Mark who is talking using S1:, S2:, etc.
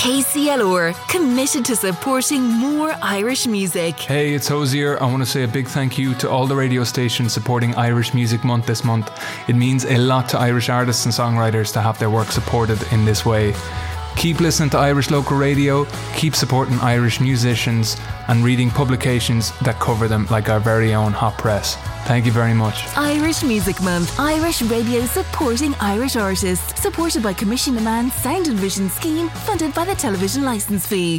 S1: KCLR, committed to supporting more Irish music.
S2: Hey, it's Hosier. I want to say a big thank you to all the radio stations supporting Irish Music Month this month. It means a lot to Irish artists and songwriters to have their work supported in this way. Keep listening to Irish local radio, keep supporting Irish musicians and reading publications that cover them like our very own Hot Press. Thank you very much.
S1: Irish Music Month. Irish radio supporting Irish artists. Supported by Commission Demand Sound and Vision Scheme, funded by the Television Licence Fee.